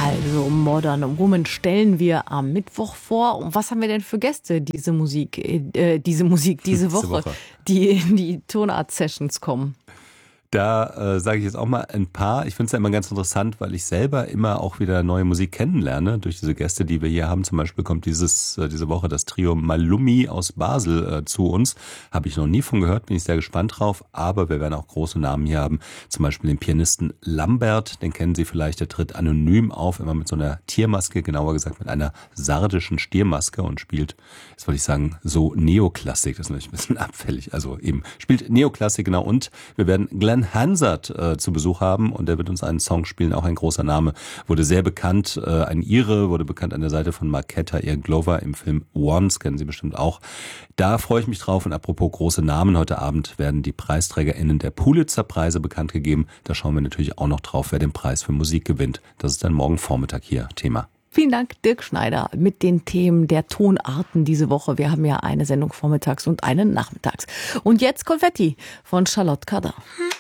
Also Modern Woman stellen wir am Mittwoch vor. Und was haben wir denn für Gäste diese Woche, die in die Tonart-Sessions kommen? Da sage ich jetzt auch mal ein paar. Ich finde es ja immer ganz interessant, weil ich selber immer auch wieder neue Musik kennenlerne durch diese Gäste, die wir hier haben. Zum Beispiel kommt diese Woche das Trio Malumi aus Basel zu uns. Habe ich noch nie von gehört, bin ich sehr gespannt drauf. Aber wir werden auch große Namen hier haben. Zum Beispiel den Pianisten Lambert, den kennen Sie vielleicht. Der tritt anonym auf, immer mit so einer Tiermaske, genauer gesagt mit einer sardischen Stiermaske und spielt, jetzt wollte ich sagen, so Neoklassik. Das ist natürlich ein bisschen abfällig. Also eben spielt Neoklassik, genau. Und wir werden Glenn Hansard zu Besuch haben und der wird uns einen Song spielen, auch ein großer Name, wurde sehr bekannt, ein Ire, wurde bekannt an der Seite von Marketa Ian Glover im Film Once, kennen Sie bestimmt auch. Da freue ich mich drauf und apropos große Namen, heute Abend werden die PreisträgerInnen der Pulitzer-Preise bekannt gegeben. Da schauen wir natürlich auch noch drauf, wer den Preis für Musik gewinnt. Das ist dann morgen Vormittag hier Thema. Vielen Dank, Dirk Schneider, mit den Themen der Tonarten diese Woche. Wir haben ja eine Sendung vormittags und eine nachmittags. Und jetzt Konfetti von Charlotte Cardin.